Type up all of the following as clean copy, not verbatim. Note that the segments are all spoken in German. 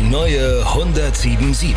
neue 107.7.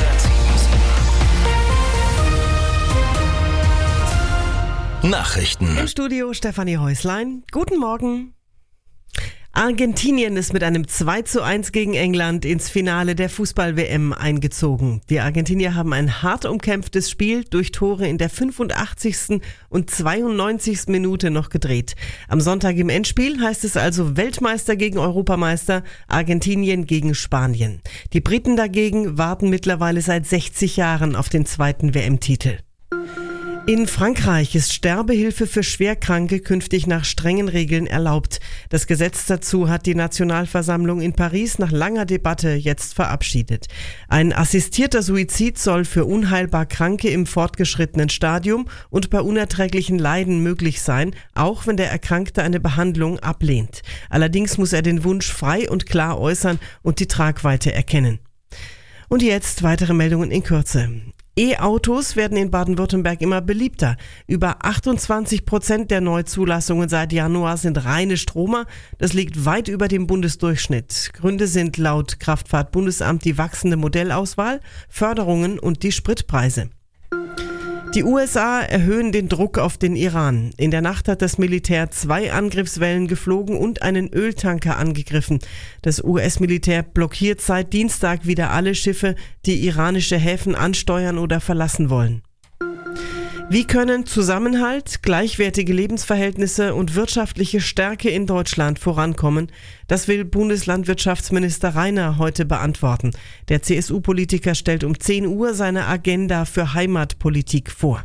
Nachrichten. Im Studio Stefanie Häuslein. Guten Morgen. Argentinien ist mit einem 2:1 gegen England ins Finale der Fußball-WM eingezogen. Die Argentinier haben ein hart umkämpftes Spiel durch Tore in der 85. und 92. Minute noch gedreht. Am Sonntag im Endspiel heißt es also Weltmeister gegen Europameister, Argentinien gegen Spanien. Die Briten dagegen warten mittlerweile seit 60 Jahren auf den zweiten WM-Titel. In Frankreich ist Sterbehilfe für Schwerkranke künftig nach strengen Regeln erlaubt. Das Gesetz dazu hat die Nationalversammlung in Paris nach langer Debatte jetzt verabschiedet. Ein assistierter Suizid soll für unheilbar Kranke im fortgeschrittenen Stadium und bei unerträglichen Leiden möglich sein, auch wenn der Erkrankte eine Behandlung ablehnt. Allerdings muss er den Wunsch frei und klar äußern und die Tragweite erkennen. Und jetzt weitere Meldungen in Kürze. E-Autos werden in Baden-Württemberg immer beliebter. Über 28% der Neuzulassungen seit Januar sind reine Stromer. Das liegt weit über dem Bundesdurchschnitt. Gründe sind laut Kraftfahrtbundesamt die wachsende Modellauswahl, Förderungen und die Spritpreise. Die USA erhöhen den Druck auf den Iran. In der Nacht hat das Militär 2 Angriffswellen geflogen und einen Öltanker angegriffen. Das US-Militär blockiert seit Dienstag wieder alle Schiffe, die iranische Häfen ansteuern oder verlassen wollen. Wie können Zusammenhalt, gleichwertige Lebensverhältnisse und wirtschaftliche Stärke in Deutschland vorankommen? Das will Bundeslandwirtschaftsminister Rainer heute beantworten. Der CSU-Politiker stellt um 10 Uhr seine Agenda für Heimatpolitik vor.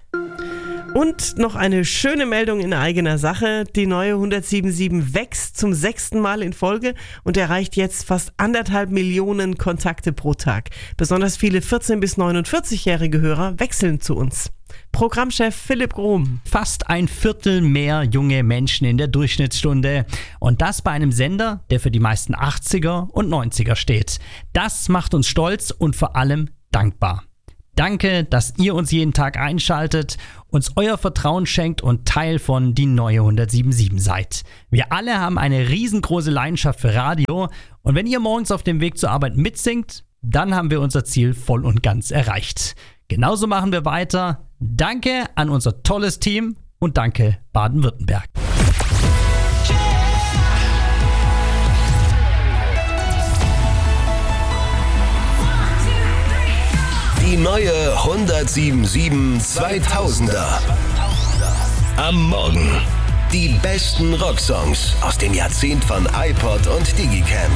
Und noch eine schöne Meldung in eigener Sache. Die neue 107.7 wächst zum 6. Mal in Folge und erreicht jetzt fast 1,5 Millionen Kontakte pro Tag. Besonders viele 14- bis 49-jährige Hörer wechseln zu uns. Programmchef Philipp Grohm. Fast ein Viertel mehr junge Menschen in der Durchschnittsstunde. Und das bei einem Sender, der für die meisten 80er und 90er steht. Das macht uns stolz und vor allem dankbar. Danke, dass ihr uns jeden Tag einschaltet, uns euer Vertrauen schenkt und Teil von die neue 107.7 seid. Wir alle haben eine riesengroße Leidenschaft für Radio und wenn ihr morgens auf dem Weg zur Arbeit mitsingt, dann haben wir unser Ziel voll und ganz erreicht. Genauso machen wir weiter. Danke an unser tolles Team und danke Baden-Württemberg. Die neue 107.7 2000er. Am Morgen. Die besten Rocksongs aus dem Jahrzehnt von iPod und Digicam.